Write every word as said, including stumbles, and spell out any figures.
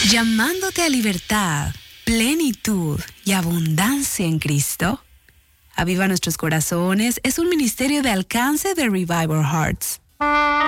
Llamándote a libertad, plenitud y abundancia en Cristo. Aviva Nuestros Corazones es un ministerio de alcance de Revival Hearts.